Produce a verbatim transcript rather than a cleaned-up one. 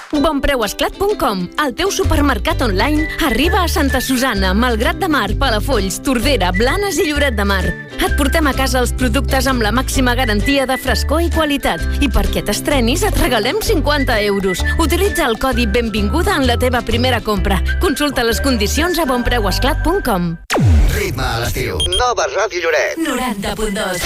Bonpreuesclat punt com, el teu supermercat online, arriba a Santa Susanna, Malgrat de Mar, Palafolls, Tordera, Blanes i Lloret de Mar. Et portem a casa els productes amb la màxima garantia de frescor i qualitat. I perquè t'estrenis et regalem cinquanta euros. Utilitza el codi Benvinguda en la teva primera compra. Consulta les condicions a bonpreuesclat punt com. Ritme a l'estiu. Nova Ràdio Lloret. noranta punt dos.